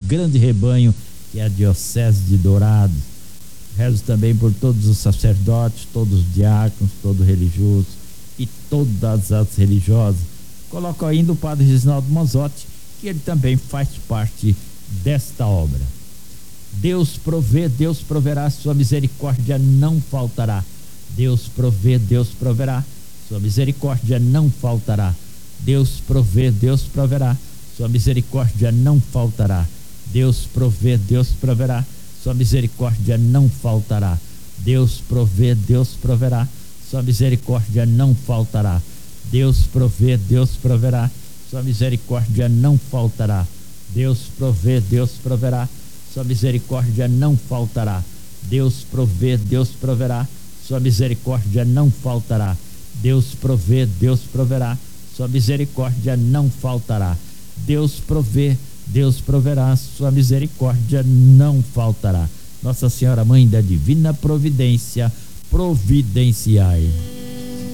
grande rebanho que é a Diocese de Dourados. Rezo também por todos os sacerdotes, todos os diáconos, todo religioso e todas as religiosas. Coloco ainda o Padre Reginaldo Manzotti, que ele também faz parte desta obra. Deus provê, Deus proverá, sua misericórdia não faltará. Deus provê, Deus proverá, sua misericórdia não faltará. Deus provê, Deus proverá, sua misericórdia não faltará. Deus provê, Deus proverá, sua misericórdia não faltará. Deus provê, Deus proverá, sua misericórdia não faltará. Deus provê, Deus proverá, sua misericórdia não faltará. Deus provê, Deus proverá, sua misericórdia não faltará. Deus provê, Deus proverá, sua misericórdia não faltará. Deus provê, Deus proverá, sua misericórdia não faltará. Deus provê, Deus proverá, sua misericórdia não faltará. Nossa Senhora, Mãe da Divina Providência, providenciai.